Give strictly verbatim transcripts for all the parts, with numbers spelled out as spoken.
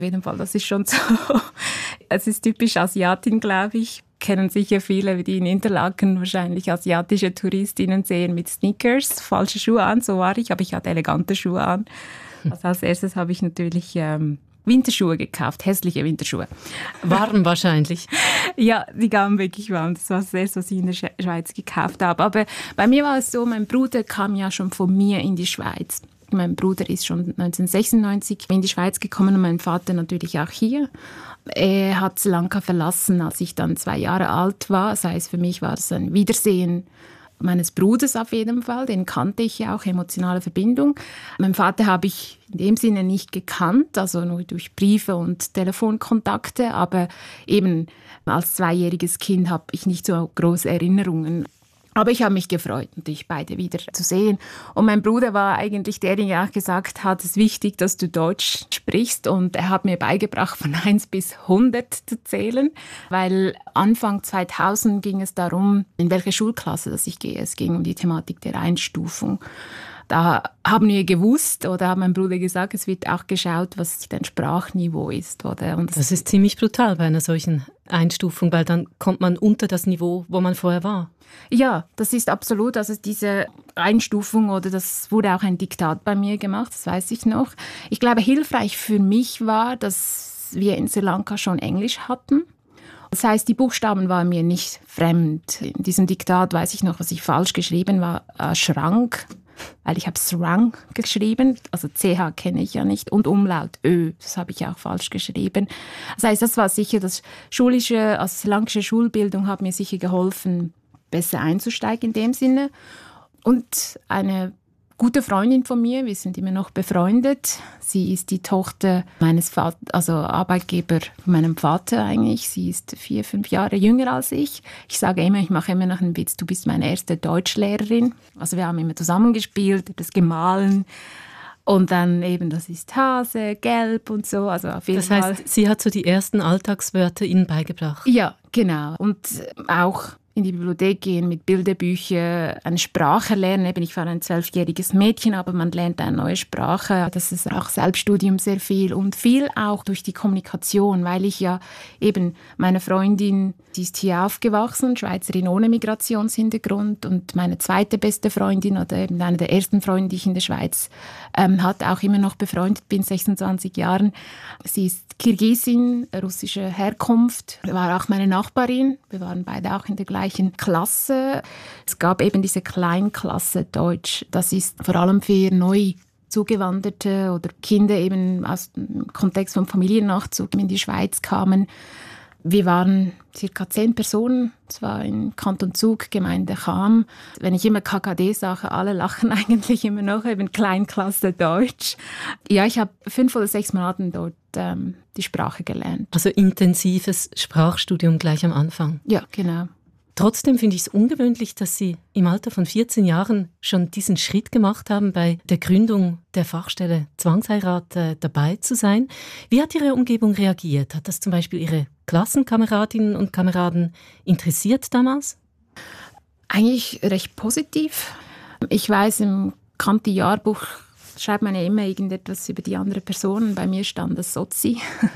jeden Fall, das ist schon so. Es ist typisch Asiatin, glaube ich. Kennen sicher viele, die in Interlaken wahrscheinlich asiatische Touristinnen sehen mit Sneakers, falsche Schuhe an, so war ich, aber ich hatte elegante Schuhe an. Also als erstes habe ich natürlich ähm, Winterschuhe gekauft, hässliche Winterschuhe. Warm wahrscheinlich. Ja, die gaben wirklich warm. Das war das erste, was ich in der Schweiz gekauft habe. Aber bei mir war es so, mein Bruder kam ja schon von mir in die Schweiz. Mein Bruder ist schon neunzehnhundertsechsundneunzig in die Schweiz gekommen und mein Vater natürlich auch hier. Er hat Sri Lanka verlassen, als ich dann zwei Jahre alt war. Das heißt, für mich war das ein Wiedersehen meines Bruders auf jeden Fall. Den kannte ich ja auch, emotionale Verbindung. Meinen Vater habe ich in dem Sinne nicht gekannt, also nur durch Briefe und Telefonkontakte. Aber eben als zweijähriges Kind habe ich nicht so große Erinnerungen. Aber ich habe mich gefreut, natürlich beide wieder zu sehen. Und mein Bruder war eigentlich der, der auch gesagt hat, es ist wichtig, dass du Deutsch sprichst. Und er hat mir beigebracht, von eins bis hundert zu zählen. Weil Anfang zweitausend ging es darum, in welche Schulklasse dass ich gehe. Es ging um die Thematik der Einstufung. Da haben wir gewusst, oder hat mein Bruder gesagt, es wird auch geschaut, was dein Sprachniveau ist. Oder? Und das ist ziemlich brutal bei einer solchen Einstufung, weil dann kommt man unter das Niveau, wo man vorher war. Ja, das ist absolut. Also diese Einstufung, oder das wurde auch ein Diktat bei mir gemacht, das weiß ich noch. Ich glaube, hilfreich für mich war, dass wir in Sri Lanka schon Englisch hatten. Das heißt, die Buchstaben waren mir nicht fremd. In diesem Diktat weiß ich noch, was ich falsch geschrieben war, äh, Schrank. Weil ich habe Srang geschrieben, also C H kenne ich ja nicht, und Umlaut Ö, das habe ich auch falsch geschrieben. Das heißt, das war sicher, das schulische, also sri lankische Schulbildung hat mir sicher geholfen, besser einzusteigen in dem Sinne. Und eine gute Freundin von mir, wir sind immer noch befreundet. Sie ist die Tochter meines Vaters, also Arbeitgeber von meinem Vater eigentlich. Sie ist vier, fünf Jahre jünger als ich. Ich sage immer, ich mache immer noch einen Witz, du bist meine erste Deutschlehrerin. Also wir haben immer zusammengespielt, das gemahlen. Und dann eben, das ist Hase, Gelb und so. Also auf jeden das heißt, Fall. Sie hat so die ersten Alltagswörter Ihnen beigebracht? Ja, genau. Und auch in die Bibliothek gehen mit Bilderbüchern, eine Sprache lernen. Eben, ich war ein zwölfjähriges Mädchen, aber man lernt eine neue Sprache. Das ist auch Selbststudium sehr viel und viel auch durch die Kommunikation, weil ich ja eben meine Freundin, die ist hier aufgewachsen, Schweizerin ohne Migrationshintergrund, und meine zweite beste Freundin oder eben eine der ersten Freunde, die ich in der Schweiz ähm, hatte, auch immer noch befreundet bin, sechsundzwanzig Jahren. Sie ist Kirgisin, russischer Herkunft, war auch meine Nachbarin. Wir waren beide auch in der gleichen Klasse. Es gab eben diese Kleinklasse Deutsch. Das ist vor allem für neu Zugewanderte oder Kinder eben aus dem Kontext vom Familiennachzug in die Schweiz kamen. Wir waren circa zehn Personen, es war in Kanton Zug, Gemeinde Cham. Wenn ich immer K K D sage, alle lachen eigentlich immer noch, eben Kleinklasse Deutsch. Ja, ich habe fünf oder sechs Monate dort ähm, die Sprache gelernt. Also intensives Sprachstudium gleich am Anfang. Ja, genau. Trotzdem finde ich es ungewöhnlich, dass Sie im Alter von vierzehn Jahren schon diesen Schritt gemacht haben, bei der Gründung der Fachstelle Zwangsheirat äh, dabei zu sein. Wie hat Ihre Umgebung reagiert? Hat das zum Beispiel Ihre Klassenkameradinnen und Kameraden interessiert damals? Eigentlich recht positiv. Ich weiß, im Kanti-Jahrbuch schreibt man ja immer irgendetwas über die andere Person. Bei mir stand das Sozi.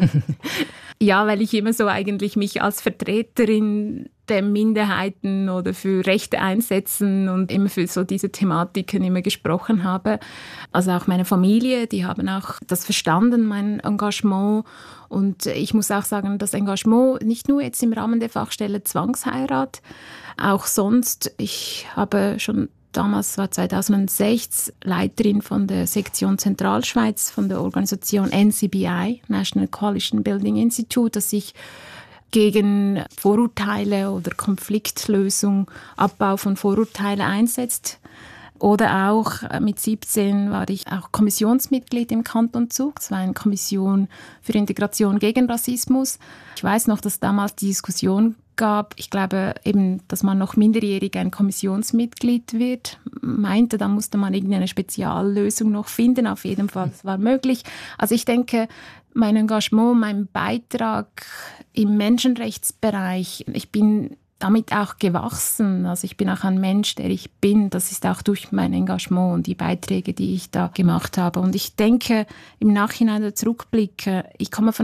Ja, weil ich immer so eigentlich mich als Vertreterin der Minderheiten oder für Rechte einsetzen und immer für so diese Thematiken immer gesprochen habe. Also auch meine Familie, die haben auch das verstanden, mein Engagement. Und ich muss auch sagen, das Engagement nicht nur jetzt im Rahmen der Fachstelle Zwangsheirat, auch sonst. Ich habe schon damals, war zweitausendsechs, Leiterin von der Sektion Zentralschweiz von der Organisation N C B I, National Coalition Building Institute, das sich gegen Vorurteile oder Konfliktlösung, Abbau von Vorurteilen einsetzt. Oder auch mit siebzehn war ich auch Kommissionsmitglied im Kanton Zug. Das war eine Kommission für Integration gegen Rassismus. Ich weiß noch, dass damals die Diskussion gab, ich glaube eben, dass man noch minderjährig ein Kommissionsmitglied wird, meinte, da musste man irgendeine Speziallösung noch finden. Auf jeden Fall, das war möglich. Also ich denke, mein Engagement, mein Beitrag im Menschenrechtsbereich, ich bin damit auch gewachsen. Also ich bin auch ein Mensch, der ich bin. Das ist auch durch mein Engagement und die Beiträge, die ich da gemacht habe. Und ich denke, im Nachhinein zurückblicke, ich komme von